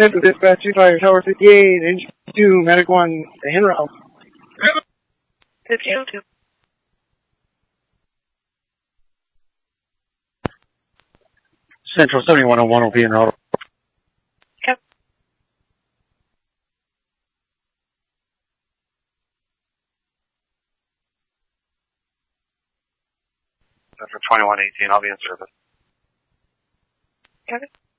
Central Dispatch 25, Tower 58, Engine 2, Medic 1, en route. 1502. Central 7101 will be en route. Yep. Central 2118, I'll be in service. Got it.